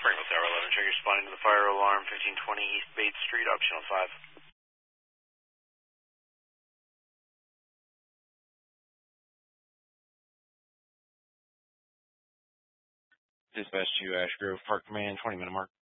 Springville Tower 11, check your responding to the fire alarm, 1520 East Bates Street, optional 5. Dispatch to Ash Grove Park Command, 20-minute mark.